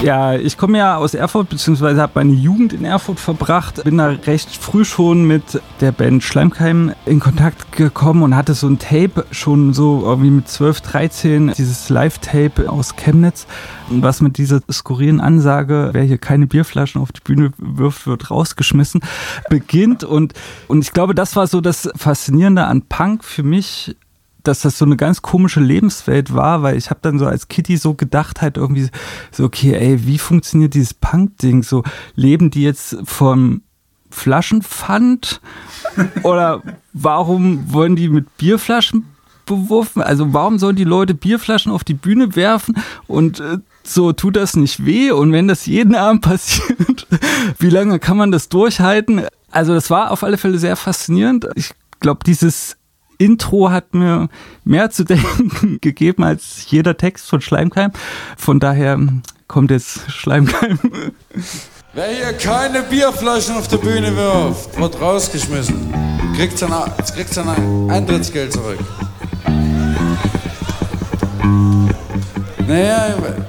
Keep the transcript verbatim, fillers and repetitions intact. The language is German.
Ja, ich komme ja aus Erfurt, beziehungsweise habe meine Jugend in Erfurt verbracht. Bin da recht früh schon mit der Band Schleimkeim in Kontakt gekommen und hatte so ein Tape schon so irgendwie mit zwölf, dreizehn, dieses Live-Tape aus Chemnitz, was mit dieser skurrilen Ansage, wer hier keine Bierflaschen auf die Bühne wirft, wird rausgeschmissen, beginnt. Und, und ich glaube, das war so das Faszinierende an Punk für mich, dass das so eine ganz komische Lebenswelt war, weil ich habe dann so als Kitty so gedacht halt irgendwie so, okay, ey, wie funktioniert dieses Punk-Ding? So, leben die jetzt vom Flaschenpfand? Oder warum wollen die mit Bierflaschen beworfen? Also warum sollen die Leute Bierflaschen auf die Bühne werfen und äh, so tut das nicht weh? Und wenn das jeden Abend passiert, wie lange kann man das durchhalten? Also das war auf alle Fälle sehr faszinierend. Ich glaube, dieses Intro hat mir mehr zu denken gegeben als jeder Text von Schleimkeim. Von daher kommt jetzt Schleimkeim. Wer hier keine Bierflaschen auf der Bühne wirft, wird rausgeschmissen. Kriegt sein, kriegt sein Eintrittsgeld zurück. Naja,